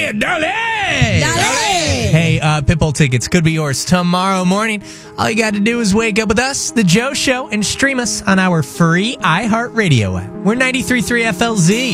Dale! Hey, Pitbull tickets could be yours tomorrow morning. All you got to do is wake up with us, The Joe Show, and stream us on our free iHeartRadio app. We're 93.3 FLZ.